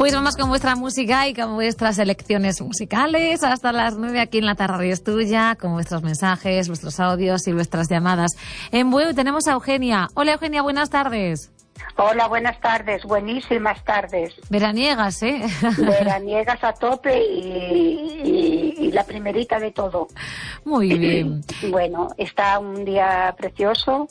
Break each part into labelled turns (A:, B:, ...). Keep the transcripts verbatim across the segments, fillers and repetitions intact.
A: Pues vamos con vuestra música y con vuestras elecciones musicales hasta las nueve aquí en La Tarde es Tuya, con vuestros mensajes, vuestros audios y vuestras llamadas. En Bueu tenemos a Eugenia. Hola Eugenia, buenas tardes.
B: Hola, buenas tardes, buenísimas tardes.
A: Veraniegas, ¿eh?
B: Veraniegas a tope y, y, y la primerita de todo.
A: Muy bien.
B: Bueno, está un día precioso,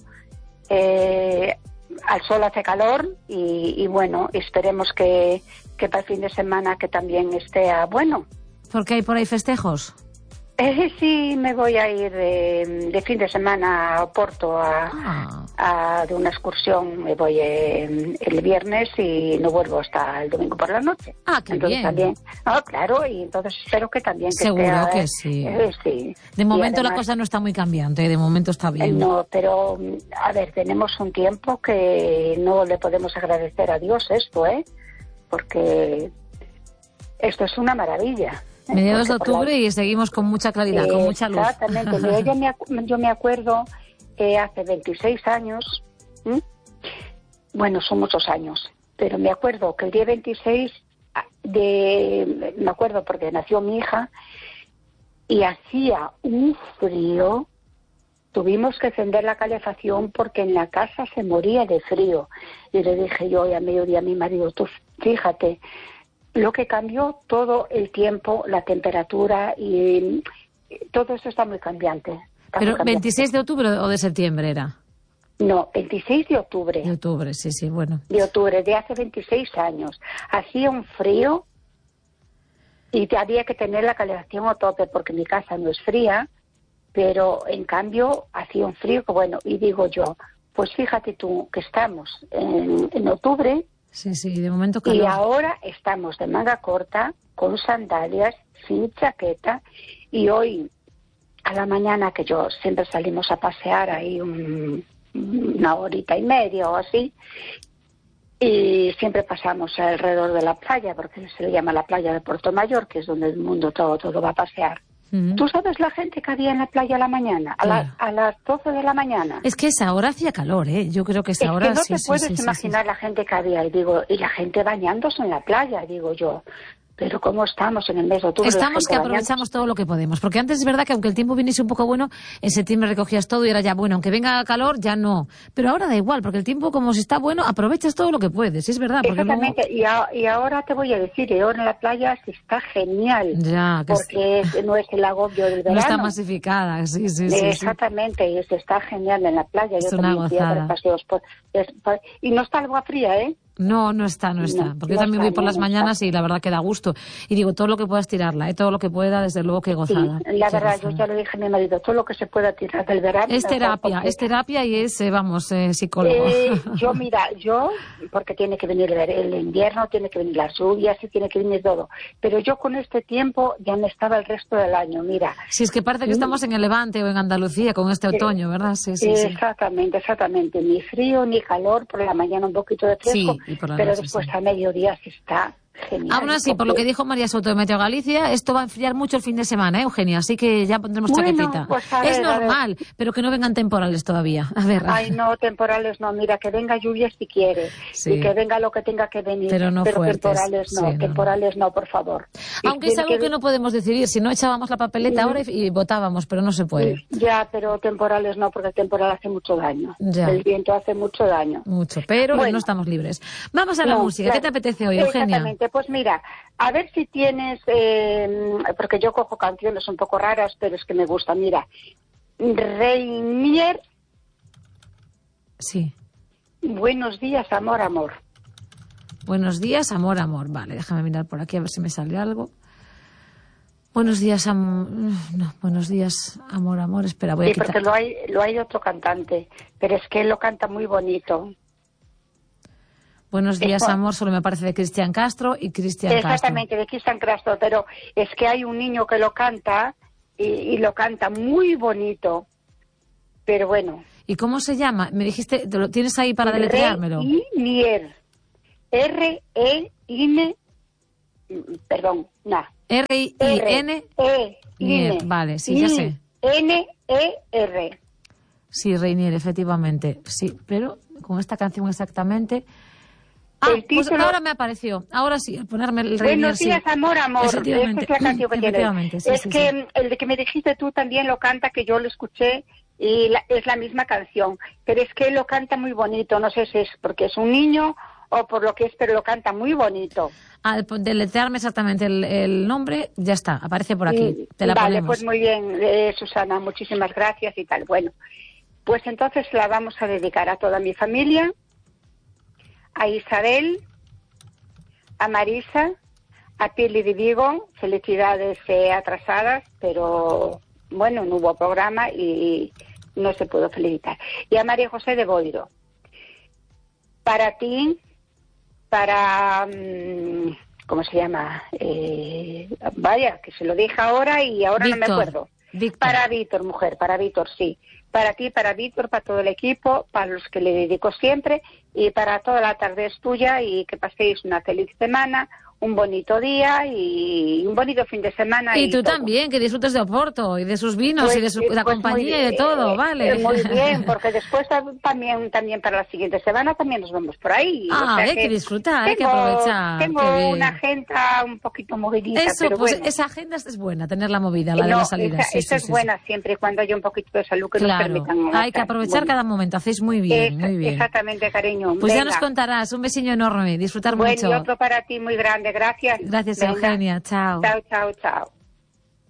B: eh, al sol hace calor y, y bueno, esperemos que, que para el fin de semana que también esté bueno.
A: ¿Por qué hay por ahí festejos?
B: Eh, sí, me voy a ir de, de fin de semana a Oporto a,
A: ah.
B: a de una excursión. Me voy eh, el viernes y no vuelvo hasta el domingo por la noche.
A: Ah, qué
B: entonces,
A: bien.
B: También, ah, claro, y entonces espero que también que
A: Seguro
B: esté,
A: que
B: eh,
A: sí.
B: Eh, sí.
A: De momento
B: además,
A: la cosa no está muy cambiante, de momento está bien.
B: No, pero a ver, tenemos un tiempo que no le podemos agradecer a Dios esto, ¿eh? Porque esto es una maravilla.
A: Mediados de octubre la... y seguimos con mucha claridad, eh, con mucha luz.
B: Exactamente. yo, yo, me acu- yo me acuerdo que hace veintiséis años, ¿m? bueno, son muchos años, pero me acuerdo que el día veintiséis de, me acuerdo porque nació mi hija y hacía un frío, tuvimos que encender la calefacción porque en la casa se moría de frío. Y le dije yo a mediodía a mi marido, tú fíjate, lo que cambió todo el tiempo, la temperatura y todo eso está muy cambiante. Está
A: ¿Pero
B: muy cambiante.
A: veintiséis de octubre o de septiembre era?
B: No, veintiséis de octubre.
A: De octubre, sí, sí, bueno.
B: De octubre, de hace veintiséis años. Hacía un frío y había que tener la calefacción a tope porque mi casa no es fría, pero en cambio hacía un frío que bueno, y digo yo, pues fíjate tú que estamos en, en octubre.
A: Sí, sí, de momento calor.
B: Y ahora estamos de manga corta, con sandalias, sin chaqueta, y hoy a la mañana, que yo siempre salimos a pasear ahí un, una horita y media o así, y siempre pasamos alrededor de la playa, porque se le llama la playa de Puerto Mayor, que es donde el mundo todo, todo va a pasear. Uh-huh. ¿Tú sabes la gente que había en la playa a la mañana? A, claro. la, a las doce de la mañana.
A: Es que esa hora hacía calor, ¿eh? Yo creo que esa
B: es
A: hora...
B: que no
A: sí,
B: te
A: sí,
B: puedes
A: sí,
B: imaginar
A: sí, sí.
B: la gente que había. Y digo, y la gente bañándose en la playa, digo yo. Pero ¿cómo estamos en el mes de octubre?
A: Estamos que aprovechamos todo lo que podemos. Porque antes es verdad que aunque el tiempo viniese un poco bueno, en septiembre recogías todo y era ya bueno. Aunque venga calor, ya no. Pero ahora da igual, porque el tiempo como si está bueno, aprovechas todo lo que puedes. Es verdad. Porque
B: exactamente.
A: luego...
B: Y, a, y ahora te voy a decir, ahora en la playa se está genial.
A: Ya, que
B: porque
A: es...
B: no es el agobio del verano.
A: No está masificada, sí, sí, sí.
B: Exactamente, sí. Y se está genial en la playa.
A: Es
B: Yo
A: una
B: también fui a dar paseos por, por... Y no está agua fría, ¿eh?
A: No, no está, no está.
B: No,
A: porque
B: no
A: yo también
B: está,
A: voy por
B: no,
A: las
B: no
A: mañanas
B: está.
A: Y la verdad que da gusto. Y digo, todo lo que puedas tirarla, ¿eh? Todo lo que pueda, desde luego que gozada.
B: Sí, la
A: que
B: verdad,
A: gozada.
B: yo ya le dije a mi marido, todo lo que se pueda tirar del verano.
A: Es terapia,
B: porque...
A: es terapia y es, eh, vamos, eh, psicólogo.
B: Eh, yo, mira, yo, porque tiene que venir el invierno, tiene que venir las lluvias y tiene que venir todo. Pero yo con este tiempo ya me estaba el resto del año, mira.
A: Si es que parece que estamos en el Levante o en Andalucía con este otoño, ¿verdad? Sí, sí, sí.
B: Exactamente, exactamente. Ni frío ni calor, por la mañana un poquito de fresco,
A: sí, y por la
B: pero
A: noche,
B: después
A: sí.
B: a mediodía se está genial.
A: Aún así, por lo que dijo María Soto de Meteo Galicia, esto va a enfriar mucho el fin de semana, ¿eh, Eugenia? Así que ya pondremos
B: bueno,
A: chaquetita.
B: Pues a
A: es
B: ver,
A: normal, pero que no vengan temporales todavía. A ver.
B: Ay, no, temporales no. Mira, que venga lluvia si quiere.
A: Sí.
B: Y que venga lo que tenga que venir.
A: Pero no
B: pero
A: fuertes.
B: temporales no,
A: sí,
B: temporales
A: no.
B: no, por favor.
A: Aunque es algo que... que no podemos decidir. Si no, echábamos la papeleta sí. ahora y, y votábamos, pero no se puede.
B: Sí, ya, pero temporales no, porque el temporal hace mucho daño.
A: Ya.
B: El viento hace mucho daño.
A: Mucho, pero bueno, no estamos libres. Vamos a la
B: no,
A: música.
B: Claro.
A: ¿Qué te apetece hoy, Eugenia?
B: Exactamente. Pues mira, a ver si tienes, eh, porque yo cojo canciones un poco raras, pero es que me gusta. Mira, Reinier.
A: Sí.
B: Buenos días, amor, amor.
A: Buenos días, amor, amor. Vale, déjame mirar por aquí a ver si me sale algo. Buenos días, amor. No, buenos días, amor, amor. Espera, voy
B: sí,
A: a quitar.
B: porque lo hay, lo hay otro cantante, pero es que él lo canta muy bonito.
A: Buenos días, Eso. amor, solo me parece de Cristian Castro y Cristian Castro.
B: Exactamente, de Cristian Castro, pero es que hay un niño que lo canta y, y lo canta muy bonito, pero bueno.
A: ¿Y cómo se llama? Me dijiste, ¿lo tienes ahí para deletreármelo?
B: Reinier. R E N perdón, no.
A: R I N
B: E N
A: Vale, sí, ya sé.
B: N E R.
A: Sí, Reinier, efectivamente. Sí, pero con esta canción exactamente. Ah,
B: el título...
A: pues ahora me apareció. Ahora sí, al ponerme el
B: Buenos
A: sí.
B: días, amor, amor. Esta
A: Efectivamente.
B: es la canción que tienes.
A: Sí,
B: es
A: sí,
B: que
A: sí.
B: el de que me dijiste tú también lo canta, que yo lo escuché, y la, es la misma canción. Pero es que lo canta muy bonito. No sé si es porque es un niño o por lo que es, pero lo canta muy bonito.
A: Al deletrearme exactamente el, el nombre, ya está, aparece por aquí. Te la
B: Vale,
A: ponemos.
B: pues muy bien, eh, Susana, muchísimas gracias y tal. Bueno, pues entonces la vamos a dedicar a toda mi familia, a Isabel, a Marisa, a Pili de Vigo, felicidades eh, atrasadas, pero bueno, no hubo programa y no se pudo felicitar. Y a María José de Boiro. Para ti, para... Um, ¿cómo se llama? Eh, vaya, que se lo dije ahora y ahora
A: Víctor,
B: no me acuerdo.
A: Víctor.
B: Para Víctor, mujer, para Víctor, sí. Para ti, para Víctor, para todo el equipo, para los que le dedico siempre y para toda la tarde es tuya y que paséis una feliz semana, un bonito día y un bonito fin de semana.
A: Y,
B: y
A: tú
B: todo.
A: también, que disfrutes de Oporto y de sus vinos
B: Pues,
A: y de su,
B: pues
A: la compañía
B: muy,
A: y de todo, ¿vale?
B: Eh, muy bien, porque después también también para la siguiente semana también nos vemos por ahí.
A: Ah,
B: o sea
A: hay que,
B: que
A: disfrutar, hay que
B: tengo,
A: aprovechar.
B: Tengo una agenda un poquito movidita,
A: Eso,
B: pero
A: pues
B: bueno.
A: esa agenda es buena, tenerla movida, la
B: no,
A: de las salidas.
B: Esa,
A: sí,
B: esa
A: sí,
B: es
A: sí,
B: buena
A: sí.
B: siempre y cuando haya un poquito de salud que
A: Claro,
B: nos permitan.
A: hay que aprovechar
B: bueno.
A: cada momento, hacéis muy bien,
B: Esa,
A: muy bien.
B: Exactamente, cariño.
A: Pues
B: Venga.
A: ya nos contarás, un besiño enorme, disfrutar
B: Bueno,
A: mucho.
B: y otro para ti muy grande, gracias.
A: Gracias,
B: Venga.
A: Eugenia, chao.
B: Chao, chao, chao.